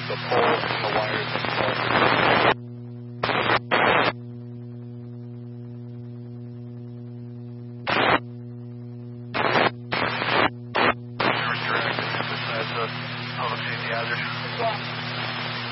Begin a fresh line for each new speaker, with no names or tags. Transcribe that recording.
the pole and the wires themselves. You're correct. This has a public safety hazard.